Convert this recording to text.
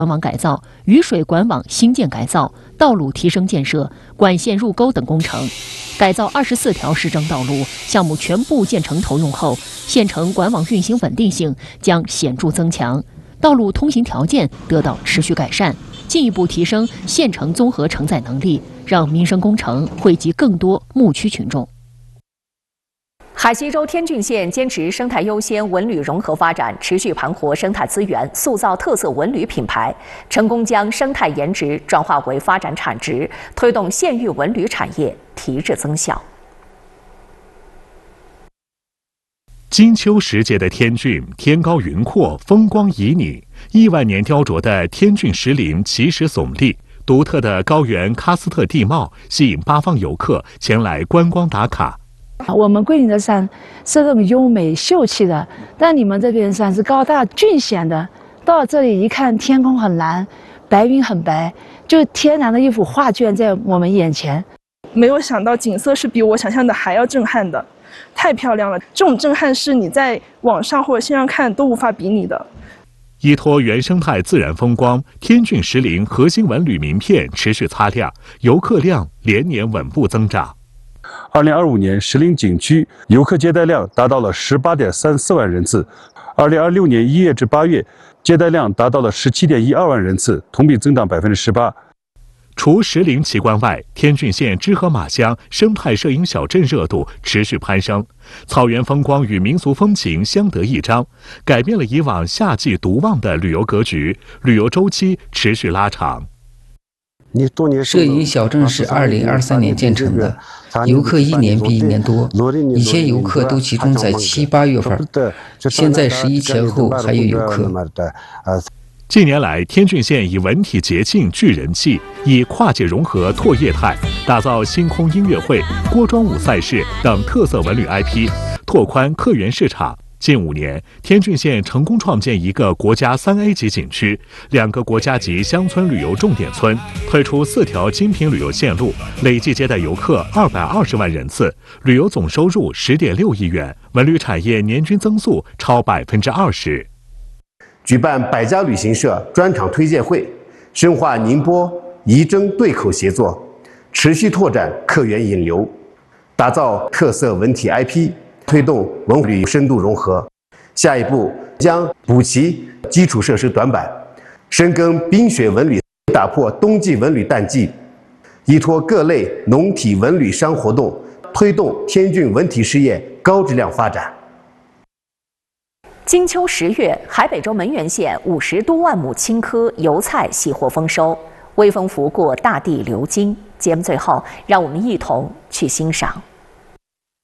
管网改造、雨水管网新建改造、道路提升建设、管线入沟等工程。改造24条市政道路项目全部建成投用后，县城管网运行稳定性将显著增强，道路通行条件得到持续改善，进一步提升县城综合承载能力，让民生工程惠及更多牧区群众。 海西州天峻县坚持生态优先、文旅融合发展，持续盘活生态资源，塑造特色文旅品牌，成功将生态颜值转化为发展产值，推动县域文旅产业提质增效。 金秋时节的天峻，天高云阔，风光旖旎，亿万年雕琢的天峻石林奇石耸立，独特的高原喀斯特地貌吸引八方游客前来观光打卡。 我们桂林的山是这种优美秀气的，但你们这边山是高大峻险的。到这里一看，天空很蓝，白云很白，就天然的一幅画卷在我们眼前。 没有想到景色是比我想象的还要震撼的，太漂亮了！这种震撼是你在网上或者线上看都无法比拟的。 依托原生态自然风光，天峻石林核心文旅名片持续擦亮，游客量连年稳步增长。 2025年，石林景区游客接待量达到了18.34万人次，2026年1月至8月，接待量达到了17.12万人次，同比增长18%。 除石林奇观外，天峻县知河马乡生态摄影小镇热度持续攀升，草原风光与民俗风情相得益彰，改变了以往夏季独旺的旅游格局，旅游周期持续拉长。 摄影小镇是2023年建成的，游客一年比一年多。以前游客都集中在7、8月份，现在11前后还有游客。 近年来，天峻县以文体节庆聚人气，以跨界融合拓业态，打造星空音乐会、锅庄舞赛事等特色文旅 IP， 拓宽客源市场。近5年，天峻县成功创建一个国家3A 级景区，2个国家级乡村旅游重点村，推出4条精品旅游线路，累计接待游客220万人次，旅游总收入10.6亿元，文旅产业年均增速超20%。 举办百家旅行社专场推荐会，深化宁波、仪征对口协作，持续拓展客源引流，打造特色文体 IP。推动文旅深度融合，下一步将补齐基础设施短板，深耕冰雪文旅，打破冬季文旅淡季，依托各类农体文旅商活动，推动天峻文体事业高质量发展。 金秋10月，海北州门源县50多万亩青稞油菜喜获丰收，微风拂过大地流金。节目最后，让我们一同去欣赏。